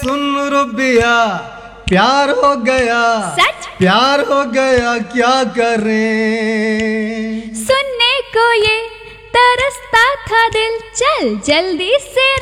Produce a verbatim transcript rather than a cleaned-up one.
सुन रुबिया प्यार हो गया, सच प्यार हो गया क्या करें। सुनने को ये तरसता था दिल, चल जल्दी से